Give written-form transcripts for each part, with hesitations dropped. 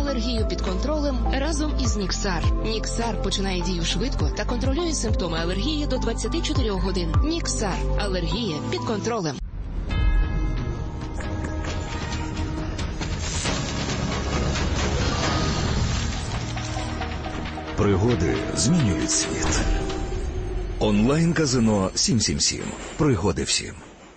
алергію під контролем разом із Ніксар. Ніксар починає дію швидко та контролює симптоми алергії до 24 годин. Ніксар. Алергія під контролем. Пригоди змінюють світ. Онлайн-казино 777. Пригоди всім.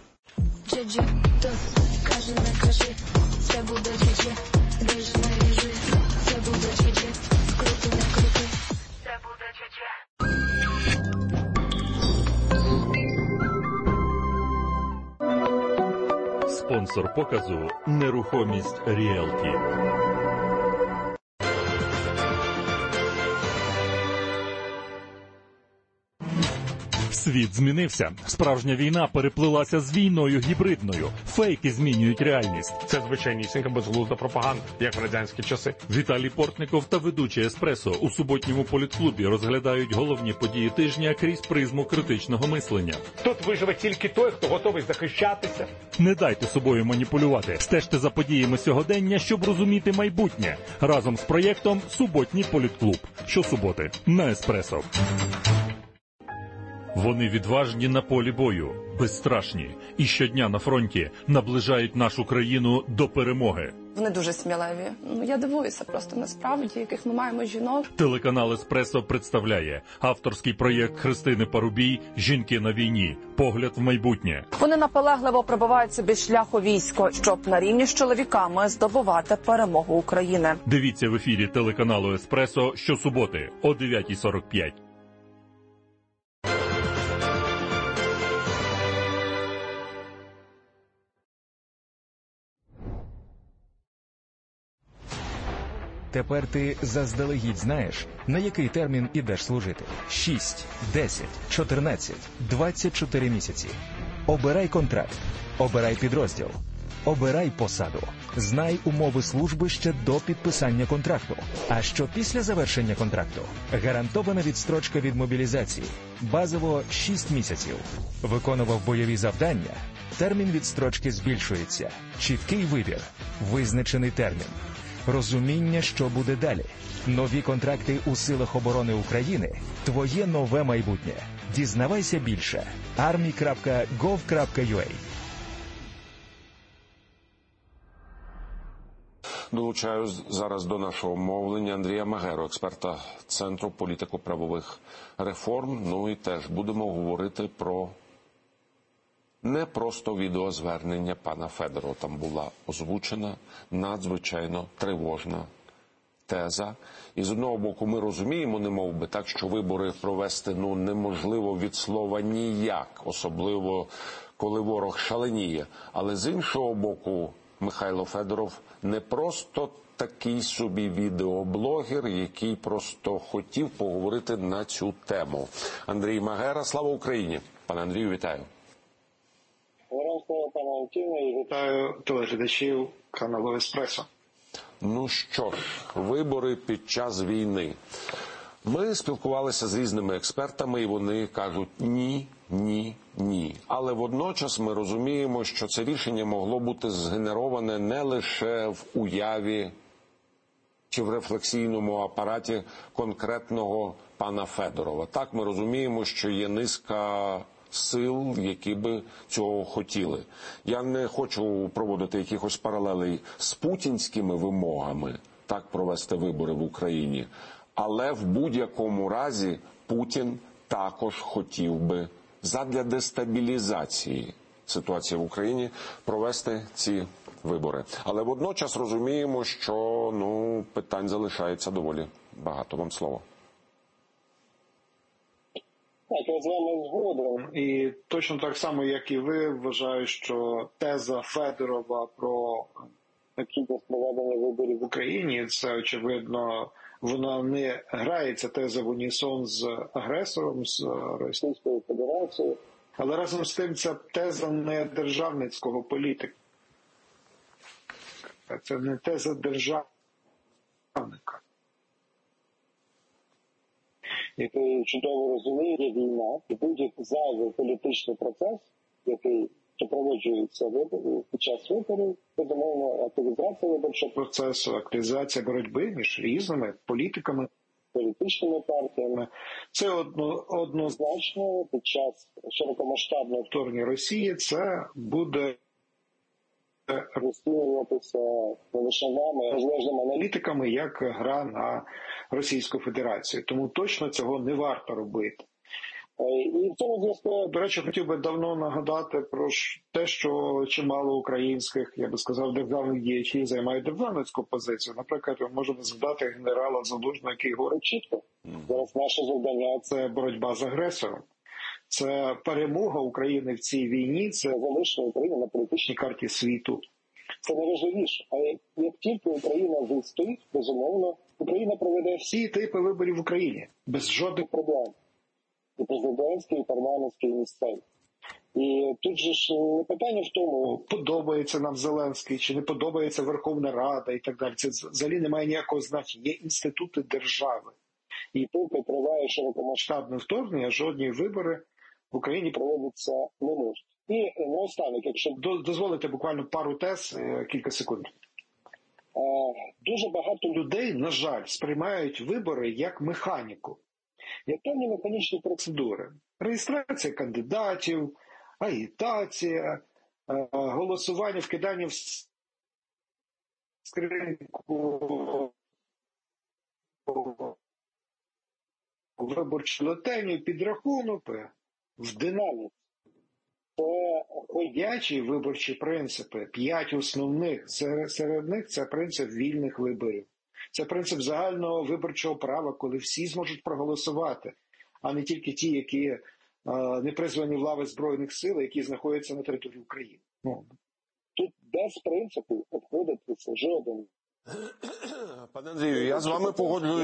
Спонсор показу «Нерухомість Ріелті». Світ змінився. Справжня війна переплилася з війною гібридною. Фейки змінюють реальність. Це звичайнісінька безглузда пропаганда, як в радянські часи. Віталій Портников та ведучий «Еспресо» у суботньому політклубі розглядають головні події тижня крізь призму критичного мислення. Тут виживе тільки той, хто готовий захищатися. Не дайте собою маніпулювати. Стежте за подіями сьогодення, щоб розуміти майбутнє. Разом з проєктом «Суботній політклуб». Щосуботи на «Еспресо». Вони відважні на полі бою, безстрашні і щодня на фронті наближають нашу країну до перемоги. Вони дуже сміливі. Я дивуюся просто насправді, яких ми маємо жінок. Телеканал «Еспресо» представляє авторський проєкт Христини Парубій «Жінки на війні. Погляд в майбутнє». Вони наполегливо пробивають собі шлях у військо, щоб на рівні з чоловіками здобувати перемогу України. Дивіться в ефірі телеканалу «Еспресо» щосуботи о 9:45. Тепер ти заздалегідь знаєш, на який термін ідеш служити. 6, 10, 14, 24 місяці. Обирай контракт, обирай підрозділ, обирай посаду. Знай умови служби ще до підписання контракту. А що після завершення контракту? Гарантована відстрочка від мобілізації. Базово 6 місяців. Виконував бойові завдання? Термін відстрочки збільшується. Чіткий вибір. Визначений термін. Розуміння, що буде далі. Нові контракти у Силах оборони України – твоє нове майбутнє. Дізнавайся більше. army.gov.ua. Долучаю зараз до нашого мовлення Андрія Магеру, експерта Центру політико-правових реформ. Ну і теж будемо говорити про не просто відеозвернення пана Федорова. Там була озвучена надзвичайно тривожна теза. І з одного боку ми розуміємо, немов би так, що вибори провести неможливо від слова ніяк, особливо коли ворог шаленіє. Але з іншого боку, Михайло Федоров не просто такий собі відеоблогер, який просто хотів поговорити на цю тему. Андрій Магера, слава Україні! Пане Андрію, вітаю. Пане Антоне, і вітаю телеглядачів каналу «Еспресо». Ну що ж, вибори під час війни. Ми спілкувалися з різними експертами, і вони кажуть ні, ні, ні. Але водночас ми розуміємо, що це рішення могло бути згенероване не лише в уяві чи в рефлексійному апараті конкретного пана Федорова. Так, ми розуміємо, що є низка сил, які би цього хотіли. Я не хочу проводити якихось паралелей з путінськими вимогами, так провести вибори в Україні. Але в будь-якому разі Путін також хотів би задля дестабілізації ситуації в Україні провести ці вибори. Але водночас розуміємо, що питань залишається доволі багато. Вам слово. Так, я з вами згоден. І точно так само, як і ви, вважаю, що теза Федорова про необхідність проведення виборів в Україні, це, очевидно, вона не грається теза в унісон з агресором, з Російською Федерацією. Але разом з тим ця теза не державницького політика. Це не теза державника, який чудово розуміє війна і будь-який зайвий політичний процес, який супроводжуються під час виборів, безумовно, активізація виборчого процесу, активізація боротьби між різними політиками, політичними партіями. Це однозначно під час широкомасштабного вторгнення Росії це буде розцінюватися не лише нами, незалежними аналітиками, як гра на Російську Федерацію. Тому точно цього не варто робити. І в цьому зв'язку, до речі, хотів би давно нагадати про те, що чимало українських, я би сказав, державних діячів займають державницьку позицію. Наприклад, ми можемо згадати генерала Залужного, який говорить чітко. Зараз наше завдання – це боротьба з агресором. Це перемога України в цій війні, це залишення України на політичній карті світу. Це найважливіше. А як тільки Україна вистоїть, безумовно, Україна проведе всі типи виборів в Україні без жодних проблем. І президентський, і парламентський, і місцевий. І тут же ж не питання в тому, подобається нам Зеленський, чи не подобається Верховна Рада і так далі. Це взагалі не має ніякого значення. Є інститути держави. І поки триває широкомасштабне вторгнення, жодні вибори в Україні проводиться не можуть. І наостанок, якщо дозволите буквально пару тез, кілька секунд. Дуже багато людей, на жаль, сприймають вибори як механіку. Як певні механічні процедури. Реєстрація кандидатів, агітація, голосування, вкидання в скриньку виборчу бюлетенів, підрахунок в динаміці. Це ходячі виборчі принципи, 5 основних. Серед них це принцип вільних виборів. Це принцип загального виборчого права, коли всі зможуть проголосувати, а не тільки ті, які не призвані в лави Збройних сил, які знаходяться на території України. Тут без принципу обходитися жоден. Пане Андрію, я з вами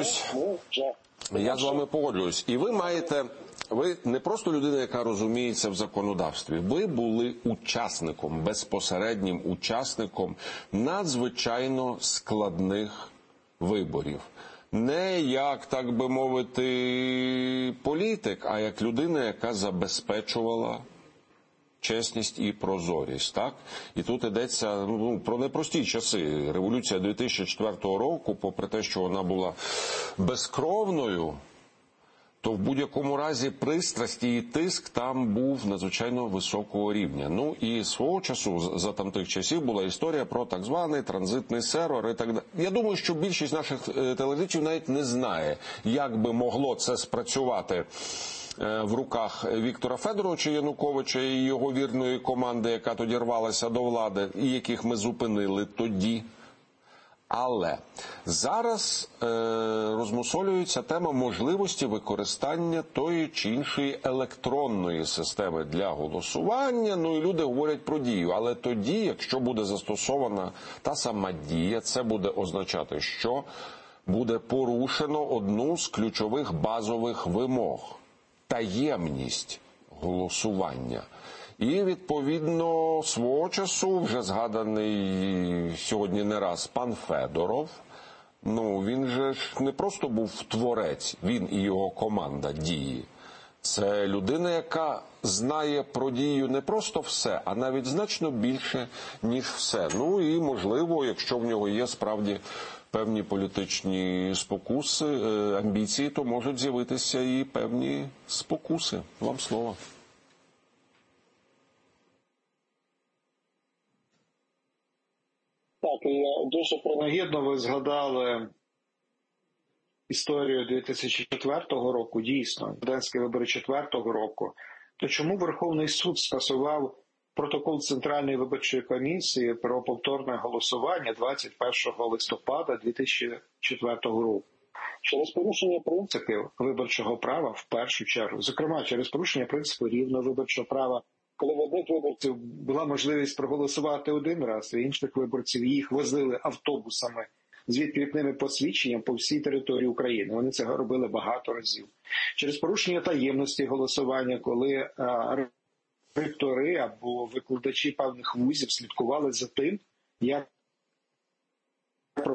погоджуюсь. І ви не просто людина, яка розуміється в законодавстві. Ви були учасником, безпосереднім учасником надзвичайно складних виборів. Не як, так би мовити, політик, а як людина, яка забезпечувала чесність і прозорість, так? І тут йдеться про непрості часи. Революція 2004 року, попри те, що вона була безкровною, то в будь-якому разі пристрасті і тиск там був надзвичайно високого рівня. Ну і свого часу, за тамтих часів, була історія про так званий транзитний терор і так далі. Я думаю, що більшість наших телеглядачів навіть не знає, як би могло це спрацювати в руках Віктора Федоровича Януковича і його вірної команди, яка тоді рвалася до влади, і яких ми зупинили тоді. Але зараз розмусолюється тема можливості використання тої чи іншої електронної системи для голосування. Ну і люди говорять про дію. Але тоді, якщо буде застосована та сама дія, це буде означати, що буде порушено одну з ключових базових вимог – таємність голосування. І, відповідно, свого часу, вже згаданий сьогодні не раз пан Федоров, він же ж не просто був творець, він і його команда дії. Це людина, яка знає про дію не просто все, а навіть значно більше, ніж все. Ну і, можливо, якщо в нього є справді певні політичні спокуси, амбіції, то можуть з'явитися і певні спокуси. Вам слово. Так, і дуже принагідно ви згадали історію 2004 року, дійсно, президентські вибори 2004 року. То чому Верховний суд скасував протокол Центральної виборчої комісії про повторне голосування 21 листопада 2004 року? Через порушення принципів виборчого права в першу чергу, зокрема через порушення принципу рівного виборчого права, коли в одних виборців була можливість проголосувати один раз, і інших виборців їх возили автобусами з відповідними посвідченням по всій території України. Вони це робили багато разів. Через порушення таємності голосування, коли ректори або викладачі певних вузів слідкували за тим, як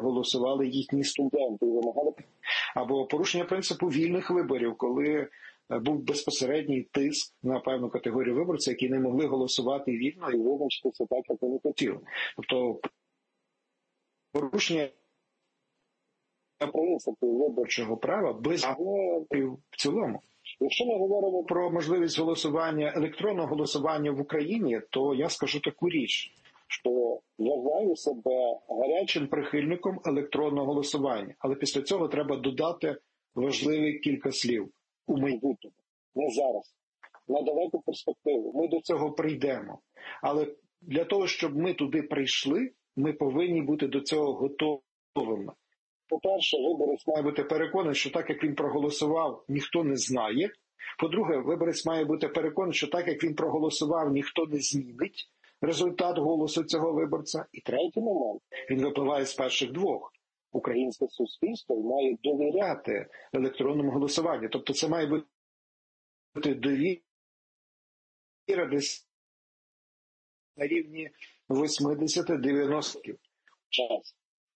проголосували їхні студенти і вимагали, або порушення принципу вільних виборів, коли був безпосередній тиск на певну категорію виборців, які не могли голосувати вільно і визначитися так, як вони хотіли. Тобто порушення принципів виборчого права без в цілому. Якщо ми говоримо про можливість голосування, електронного голосування в Україні, то я скажу таку річ, що я вважаю себе гарячим прихильником електронного голосування. Але після цього треба додати важливі кілька слів у майбутньому, не зараз, на далеку перспективу. Ми до цього прийдемо. Але для того, щоб ми туди прийшли, ми повинні бути до цього готовими. По-перше, виборець має бути переконаний, що так, як він проголосував, ніхто не знає. По-друге, виборець має бути переконаний, що так, як він проголосував, ніхто не змінить результат голосу цього виборця. І третій момент, він випливає з перших двох. Українське суспільство має довіряти електронному голосуванню. Тобто це має бути довіра десь на рівні 80-90 час.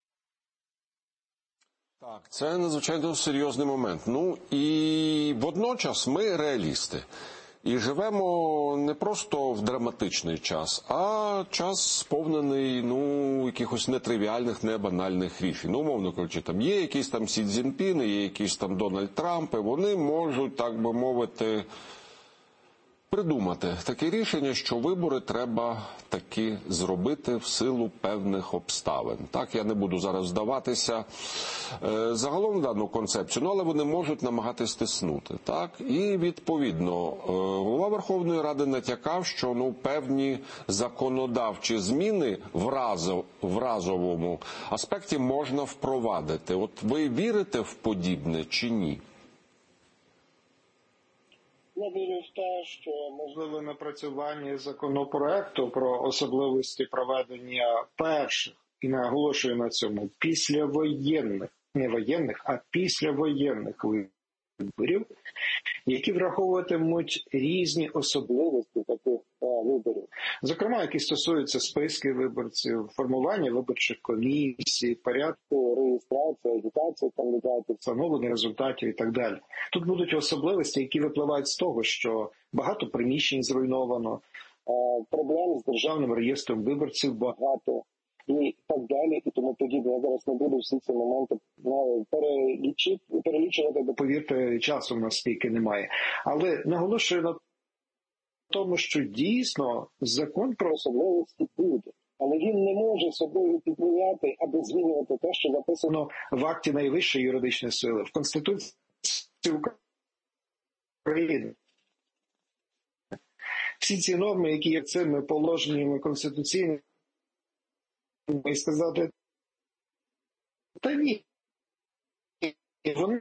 Так, це надзвичайно серйозний момент. Ну і водночас ми реалісти. І живемо не просто в драматичний час, а час сповнений, якихось нетривіальних, небанальних рішень. Умовно кажучи, там є якісь там Сі Цзіньпіни, є якісь там Дональд Трампи, вони можуть, так би мовити, придумати таке рішення, що вибори треба таки зробити в силу певних обставин. Так, я не буду зараз вдаватися загалом в дану концепцію, але вони можуть намагатись тиснути. Так? І, відповідно, голова Верховної Ради натякав, що певні законодавчі зміни в разовому аспекті можна впровадити. От ви вірите в подібне чи ні? Я вірю в те, що можливе напрацювання законопроекту про особливості проведення перших, і наголошую на цьому, післявоєнних, не воєнних, а післявоєнних виборів, які враховуватимуть різні особливості таких виборів. Зокрема, які стосуються списків виборців, формування виборчих комісій, порядку реєстрації, агітації кандидатів, встановлення результатів і так далі. Тут будуть особливості, які випливають з того, що багато приміщень зруйновано, проблем з державним реєстром виборців багато, і так далі, і тому подібне. Я зараз не буду всі ці моменти перелічувати, бо, повірте, часу в нас стільки немає. Але наголошую на тому, що дійсно закон про особливості буде. Але він не може собою підміняти або змінювати те, що записано в акті найвищої юридичної сили, в Конституції України. Всі ці норми, які є цими положеннями конституційними, і сказати, та ні, вони,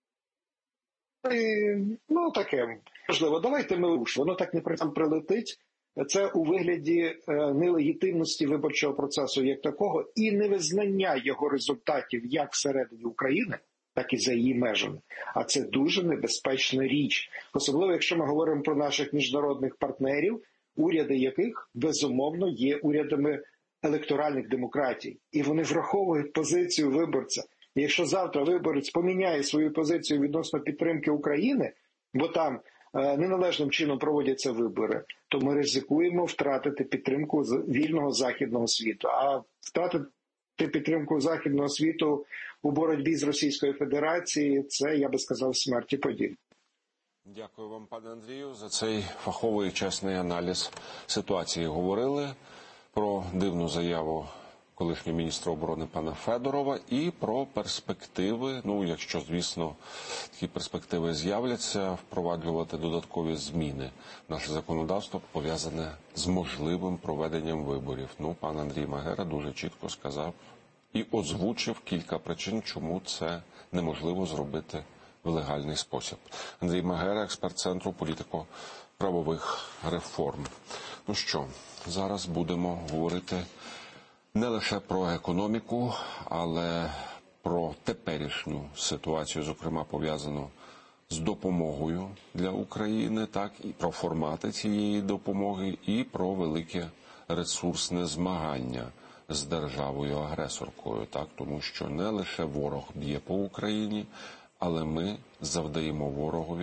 таке, можливо, давайте воно так не прилетить, це у вигляді нелегітимності виборчого процесу як такого і невизнання його результатів як всередині України, так і за її межами. А це дуже небезпечна річ. Особливо, якщо ми говоримо про наших міжнародних партнерів, уряди яких, безумовно, є урядами електоральних демократій. І вони враховують позицію виборця. І якщо завтра виборець поміняє свою позицію відносно підтримки України, бо там неналежним чином проводяться вибори, то ми ризикуємо втратити підтримку вільного західного світу. А втратити підтримку західного світу у боротьбі з Російською Федерацією – це, я би сказав, смерті подібне. Дякую вам, пане Андрію, за цей фаховий і чесний аналіз ситуації. Говорили про дивну заяву колишнього міністра оборони пана Федорова і про перспективи, якщо, звісно, такі перспективи з'являться, впроваджувати додаткові зміни в наше законодавство, пов'язане з можливим проведенням виборів. Пан Андрій Магера дуже чітко сказав і озвучив кілька причин, чому це неможливо зробити в легальний спосіб. Андрій Магера, експерт Центру політико-правових реформ. Зараз будемо говорити не лише про економіку, але про теперішню ситуацію, зокрема пов'язану з допомогою для України, так, і про формати цієї допомоги, і про велике ресурсне змагання з державою-агресоркою, так, тому що не лише ворог б'є по Україні, але ми завдаємо ворогові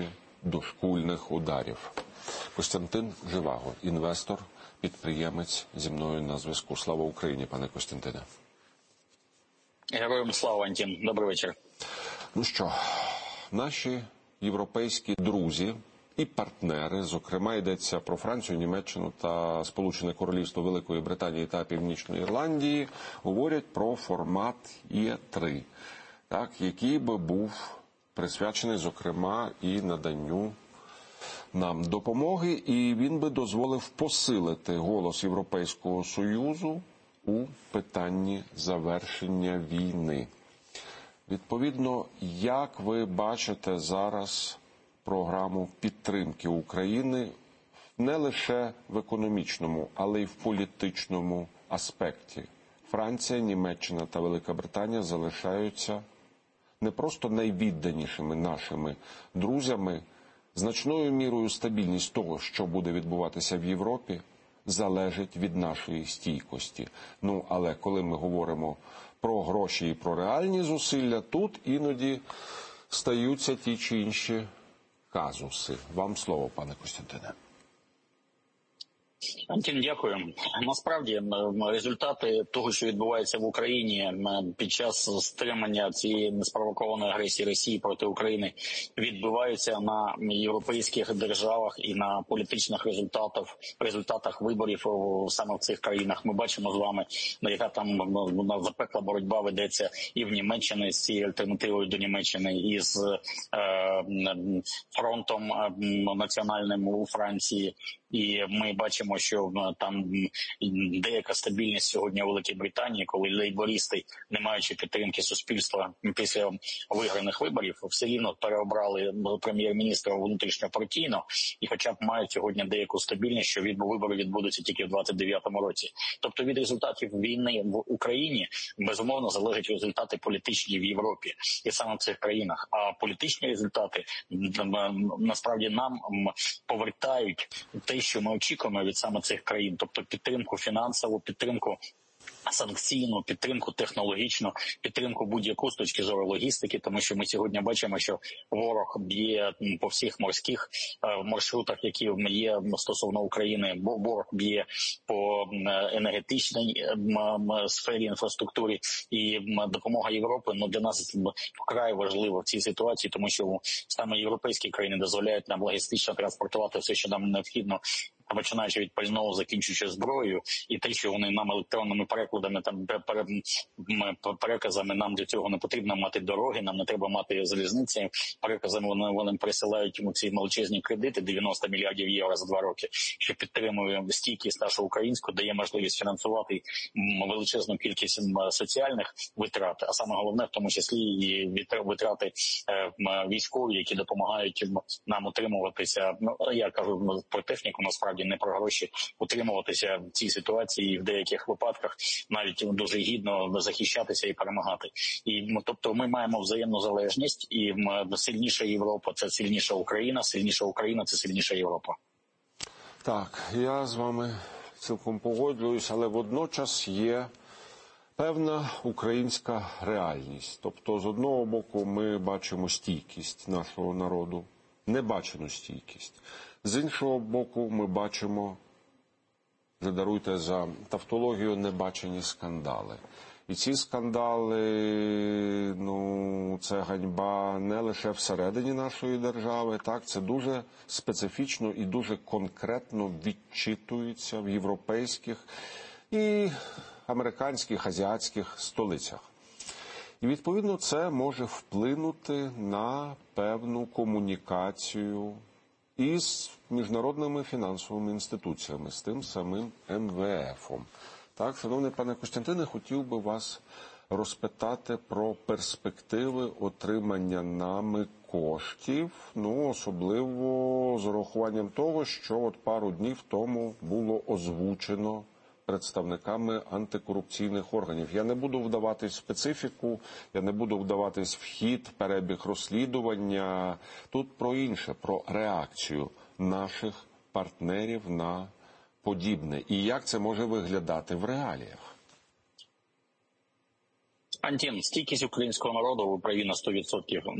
дошкульних ударів. Костянтин Живаго, інвестор, підприємець, зі мною на зв'язку. Слава Україні, пане Костянтине. Героям слава, Антін. Добрий вечір. Ну що, наші європейські друзі і партнери, зокрема йдеться про Францію, Німеччину та Сполучене Королівство Великої Британії та Північної Ірландії, говорять про формат Є3, так, який би був присвячений, зокрема, і наданню нам допомоги, і він би дозволив посилити голос Європейського Союзу у питанні завершення війни. Відповідно, як ви бачите зараз програму підтримки України не лише в економічному, але й в політичному аспекті? Франція, Німеччина та Велика Британія залишаються не просто найвідданішими нашими друзями. Значною мірою стабільність того, що буде відбуватися в Європі, залежить від нашої стійкості. Ну, але коли ми говоримо про гроші і про реальні зусилля, тут іноді стаються ті чи інші казуси. Вам слово, пане Костянтине. Антін, дякую. Насправді, результати того, що відбувається в Україні під час стримання цієї неспровокованої агресії Росії проти України, відбуваються на європейських державах і на політичних результатах виборів саме в цих країнах. Ми бачимо з вами, яка там запекла боротьба ведеться і в Німеччині з цією альтернативою до Німеччини, і з фронтом національним у Франції. І ми бачимо, що там деяка стабільність сьогодні у Великій Британії, коли лейбористи, не маючи підтримки суспільства після виграних виборів, все рівно переобрали прем'єр-міністра внутрішньопартійно і хоча б мають сьогодні деяку стабільність, що вибори відбудуться тільки в 29-му році. Тобто від результатів війни в Україні, безумовно, залежать результати політичні в Європі і саме в цих країнах. А політичні результати, насправді, нам повертають те, що ми очікуємо від саме цих країн, тобто підтримку фінансову, підтримку санкційну, підтримку технологічну, підтримку будь-яку з точки зору логістики, тому що ми сьогодні бачимо, що ворог б'є по всіх морських маршрутах, які є стосовно України, бо ворог б'є по енергетичній сфері інфраструктурі, і допомога Європи для нас вкрай важлива в цій ситуації, тому що саме європейські країни дозволяють нам логістично транспортувати все, що нам необхідно, починаючи від пального, закінчуючи зброєю, і те, що вони нам електронними перекладами, переказами, нам для цього не потрібно мати дороги, нам не треба мати залізниці, переказами вони присилають ці величезні кредити, 90 мільярдів євро за 2 роки, що підтримує стійкість нашу українську, дає можливість фінансувати величезну кількість соціальних витрат, а саме головне, в тому числі і витрати військові, які допомагають нам утримуватися, я кажу про техніку, насправді, не про гроші, утримуватися в цій ситуації і в деяких випадках навіть дуже гідно захищатися і перемагати. І тобто ми маємо взаємну залежність, і сильніша Європа – це сильніша Україна – це сильніша Європа. Так, я з вами цілком погоджуюсь, але водночас є певна українська реальність. Тобто, з одного боку, ми бачимо стійкість нашого народу, небачену стійкість. З іншого боку, ми бачимо, вже даруйте за тавтологію, небачені скандали. І ці скандали, це ганьба не лише всередині нашої держави, так, це дуже специфічно і дуже конкретно відчитується в європейських і американських, азіатських столицях. І, відповідно, це може вплинути на певну комунікацію із міжнародними фінансовими інституціями, з тим самим МВФом. Так, шановний пане Костянтине, хотів би вас розпитати про перспективи отримання нами коштів, особливо з урахуванням того, що пару днів тому було озвучено представниками антикорупційних органів. Я не буду вдаватись в специфіку, я не буду вдаватись в хід, перебіг розслідування. Тут про інше, про реакцію наших партнерів на подібне. І як це може виглядати в реаліях? Антін, стійкість українського народу в Україні 100%.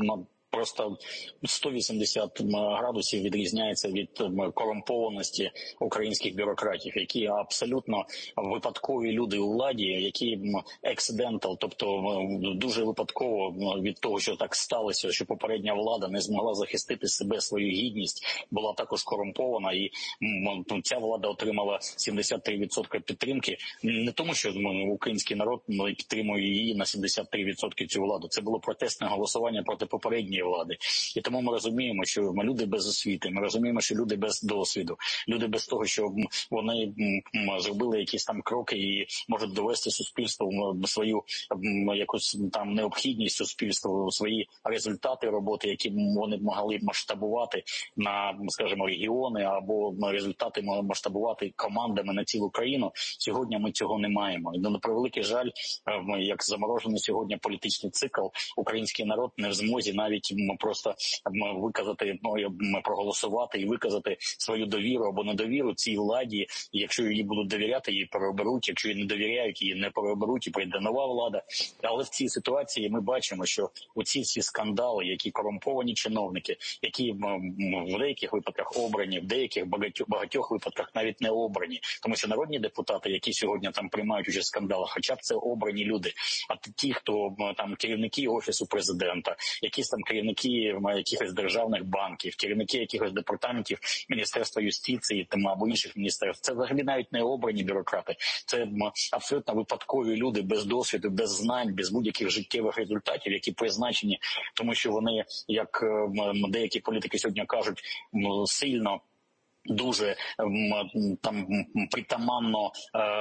просто 180 градусів відрізняється від корумпованості українських бюрократів, які абсолютно випадкові люди у владі, які accidental, тобто дуже випадково від того, що так сталося, що попередня влада не змогла захистити себе, свою гідність, була також корумпована, і ця влада отримала 73% підтримки. Не тому, що український народ підтримує її на 73% цю владу. Це було протестне голосування проти попередньої влади. І тому ми розуміємо, що ми люди без освіти, ми розуміємо, що люди без досвіду, люди без того, що вони зробили якісь там кроки і можуть довести суспільству свою якусь там необхідність суспільству, свої результати роботи, які вони б могли масштабувати на, скажімо, регіони або результати масштабувати командами на цілу країну. Сьогодні ми цього не маємо. І на превеликий жаль, як заморожений сьогодні політичний цикл, український народ не в змозі навіть просто виказати, проголосувати і виказати свою довіру або недовіру цій владі. І якщо її будуть довіряти, її переоберуть. Якщо її не довіряють, її не переоберуть і прийде нова влада. Але в цій ситуації ми бачимо, що оці всі скандали, які корумповані чиновники, які в деяких випадках обрані, в деяких багатьох випадках навіть не обрані. Тому що народні депутати, які сьогодні там приймають участь в скандалах, хоча б це обрані люди. А ті, хто там керівники Офісу Президента, якісь там керівники якихось державних банків, керівники якихось департаментів Міністерства юстиції там, або інших міністерств, це взагалі навіть не обрані бюрократи. Це абсолютно випадкові люди без досвіду, без знань, без будь-яких життєвих результатів, які призначені, тому що вони, як деякі політики сьогодні кажуть, сильно дуже там притаманно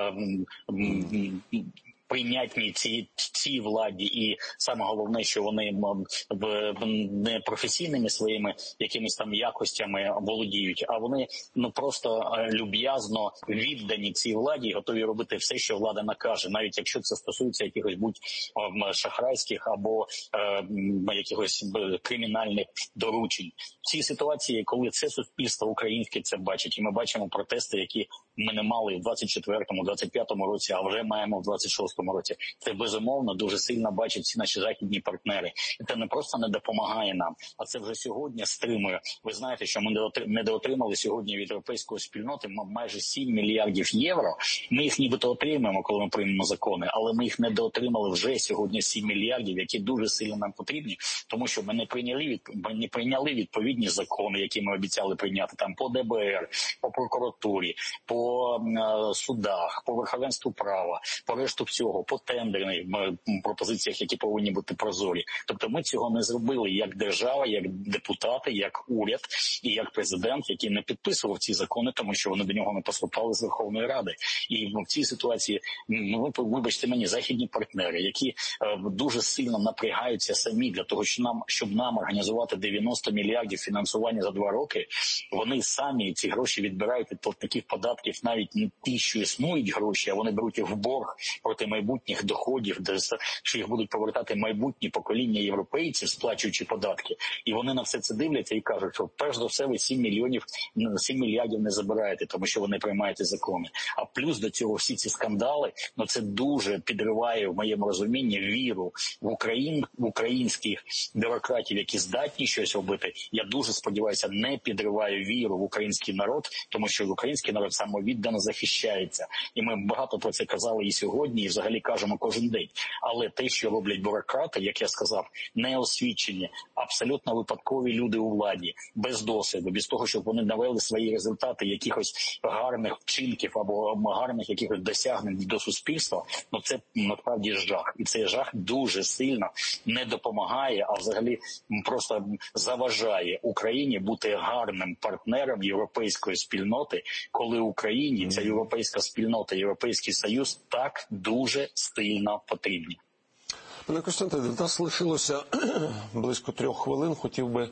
прийнятні цій владі, і саме головне, що вони не професійними своїми якимись там якостями володіють, а вони просто люб'язно віддані цій владі і готові робити все, що влада накаже, навіть якщо це стосується якихось шахрайських або якихось кримінальних доручень. В цій ситуації, коли це суспільство українське це бачить, і ми бачимо протести, які ми не мали в 24-му, 25-му році, а вже маємо в 26-му році. Це безумовно дуже сильно бачать всі наші західні партнери. І це не просто не допомагає нам, а це вже сьогодні стримує. Ви знаєте, що ми недоотримали сьогодні від європейської спільноти майже 7 мільярдів євро. Ми їх нібито отримаємо, коли ми приймемо закони, але ми їх недоотримали вже сьогодні 7 мільярдів, які дуже сильно нам потрібні, тому що ми не прийняли відповідні закони, які ми обіцяли прийняти там по ДБР, по прокуратурі, по судах, по верховенству права, по решту всього, по тендерних пропозиціях, які повинні бути прозорі. Тобто ми цього не зробили як держава, як депутати, як уряд і як президент, який не підписував ці закони, тому що вони до нього не поступали з Верховної Ради. І в цій ситуації, вибачте мені, західні партнери, які дуже сильно напрягаються самі для того, щоб нам організувати 90 мільярдів фінансування за 2 роки, вони самі ці гроші відбирають від платників податків, навіть не ті, що існують гроші, а вони беруть їх в борг проти майбутніх доходів, що їх будуть повертати майбутні покоління європейців, сплачуючи податки. І вони на все це дивляться і кажуть, що перш за все ви 7 мільярдів не забираєте, тому що ви не приймаєте закони. А плюс до цього всі ці скандали, це дуже підриває, в моєму розумінні, віру в українських бюрократів, які здатні щось робити. Я дуже сподіваюся, не підриває віру в український народ, тому що український народ самовіддано захищається. І ми багато про це казали і сьогодні, і взагалі кажемо кожен день. Але те, що роблять бюрократи, як я сказав, неосвічені, абсолютно випадкові люди у владі, без досвіду, без того, щоб вони навели свої результати якихось гарних вчинків або гарних якихось досягнень до суспільства, це насправді жах. І цей жах дуже сильно не допомагає, а взагалі просто заважає Україні бути гарним партнером європейської спільноти, коли Україні ця європейська спільнота, Європейський Союз так дуже сильно потрібні. Пане Костянтине, в нас лишилося близько 3 хвилин. Хотів би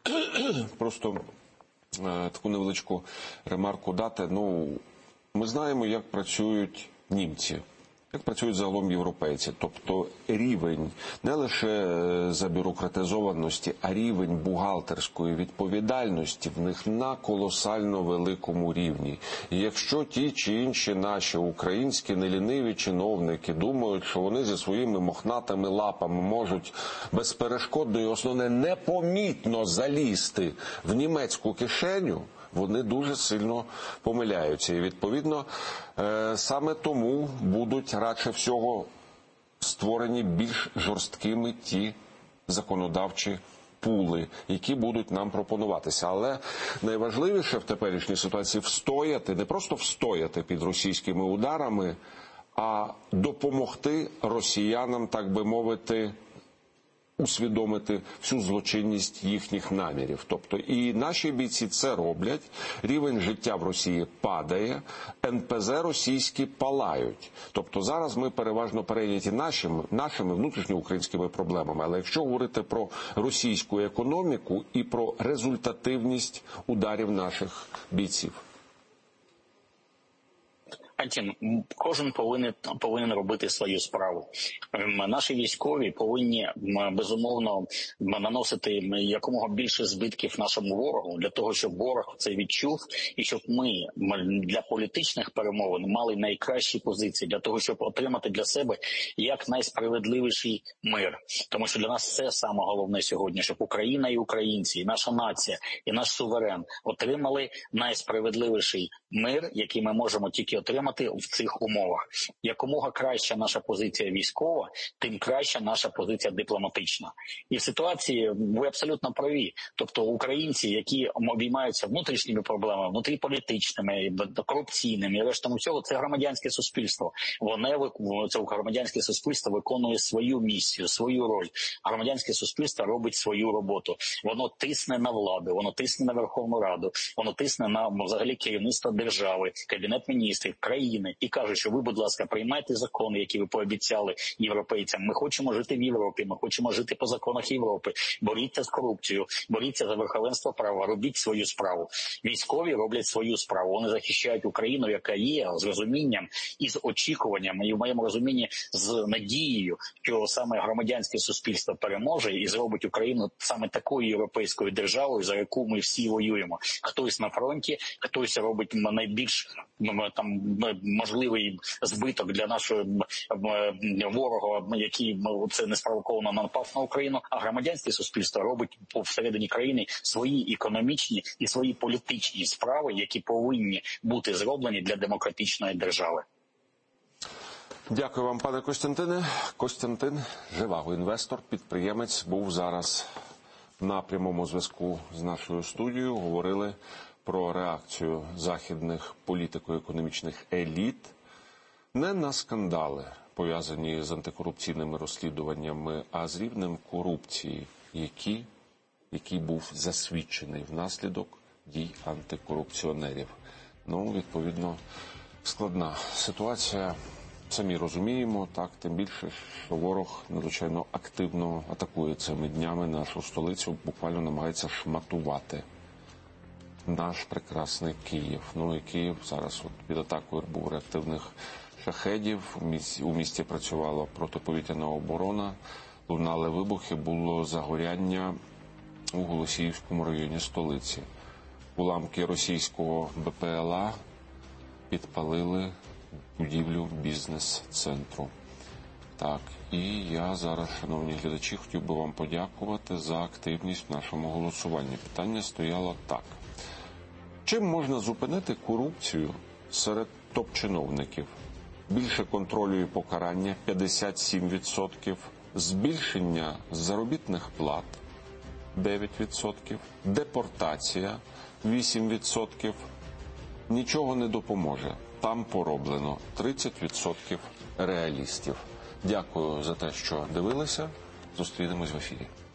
просто таку невеличку ремарку дати. Ми знаємо, як працюють німці. як працюють загалом європейці. Тобто рівень не лише забюрократизованості, а рівень бухгалтерської відповідальності в них на колосально великому рівні. І якщо ті чи інші наші українські неліниві чиновники думають, що вони зі своїми мохнатими лапами можуть безперешкодно і, основне, непомітно залізти в німецьку кишеню, вони дуже сильно помиляються. І, відповідно, саме тому будуть, радше всього, створені більш жорсткими ті законодавчі пули, які будуть нам пропонуватися. Але найважливіше в теперішній ситуації встояти, не просто встояти під російськими ударами, а допомогти росіянам, так би мовити, усвідомити всю злочинність їхніх намірів. Тобто і наші бійці це роблять, рівень життя в Росії падає, НПЗ російські палають. Тобто зараз ми переважно перейняті нашими внутрішньоукраїнськими проблемами. Але якщо говорити про російську економіку і про результативність ударів наших бійців. Антін, кожен повинен робити свою справу. Наші військові повинні, безумовно, наносити якомога більше збитків нашому ворогу, для того, щоб ворог це відчув, і щоб ми для політичних перемовин мали найкращі позиції, для того, щоб отримати для себе як найсправедливіший мир. Тому що для нас це саме головне сьогодні, щоб Україна і українці, і наша нація, і наш суверен отримали найсправедливіший мир, який ми можемо тільки отримати в цих умовах. Якомога краща наша позиція військова, тим краща наша позиція дипломатична. І в ситуації ви абсолютно праві. Тобто українці, які обіймаються внутрішніми проблемами, внутріполітичними, корупційними і рештом усього, це громадянське суспільство. Це громадянське суспільство виконує свою місію, свою роль. Громадянське суспільство робить свою роботу. Воно тисне на владу, воно тисне на Верховну Раду, воно тисне на взагалі керівництво держави, Кабінет міністрів, країни і кажуть, що ви, будь ласка, приймайте закони, які ви пообіцяли європейцям. Ми хочемо жити в Європі, ми хочемо жити по законах Європи. Боріться з корупцією, боріться за верховенство права, робіть свою справу. Військові роблять свою справу. Вони захищають Україну, яка є, з розумінням і з очікуванням, і в моєму розумінні з надією, що саме громадянське суспільство переможе і зробить Україну саме такою європейською державою, за яку ми всі воюємо. Хтось на фронті, хтось робить найбільш можливий збиток для нашого ворога, який це неспровоковано напав на Україну, а громадянське суспільство робить всередині країни свої економічні і свої політичні справи, які повинні бути зроблені для демократичної держави. Дякую вам, пане Костянтине. Костянтин Живаго, інвестор, підприємець, був зараз на прямому зв'язку з нашою студією. Говорили про реакцію західних політико-економічних еліт не на скандали, пов'язані з антикорупційними розслідуваннями, а з рівнем корупції, який був засвідчений внаслідок дій антикорупціонерів. Відповідно, складна ситуація. Самі розуміємо, так, тим більше, що ворог надзвичайно активно атакує цими днями нашу столицю, буквально намагається шматувати наш прекрасний Київ. І Київ зараз під атакою РБУ реактивних шахедів. У місті працювала протиповітряна оборона, лунали вибухи, було загоряння у Голосіївському районі столиці. Уламки російського БПЛА підпалили будівлю бізнес-центру. Так, і я зараз, шановні глядачі, хотів би вам подякувати за активність в нашому голосуванні. Питання стояло так. Чим можна зупинити корупцію серед топ-чиновників? Більше контролю і покарання – 57%, збільшення заробітних плат – 9%, депортація – 8%. Нічого не допоможе. Там пороблено 30% реалістів. Дякую за те, що дивилися. Зустрінемось в ефірі.